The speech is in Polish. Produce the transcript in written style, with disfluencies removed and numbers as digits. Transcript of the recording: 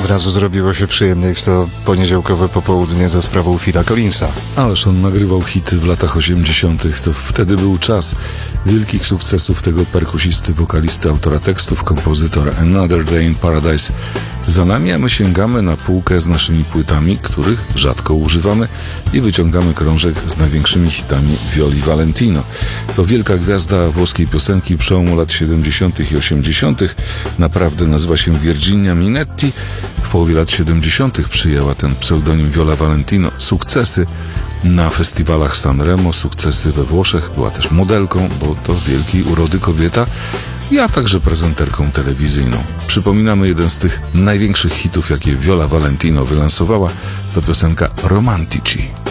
razu zrobiło się przyjemniej w to poniedziałkowe popołudnie za sprawą Phila Collinsa. Ależ on nagrywał hity w latach 80. To wtedy był czas wielkich sukcesów tego perkusisty, wokalisty, autora tekstów, kompozytora. Another Day in Paradise za nami, a my sięgamy na półkę z naszymi płytami, których rzadko używamy, i wyciągamy krążek z największymi hitami Violi Valentino. To wielka gwiazda włoskiej piosenki przełomu lat 70. i 80. Naprawdę nazywa się Virginia Minetti. W połowie lat 70. przyjęła ten pseudonim Viola Valentino. Sukcesy na festiwalach Sanremo, sukcesy we Włoszech. Była też modelką, bo to wielkiej urody kobieta, a także prezenterką telewizyjną. Przypominamy jeden z tych największych hitów, jakie Viola Valentino wylansowała. To piosenka Romantici.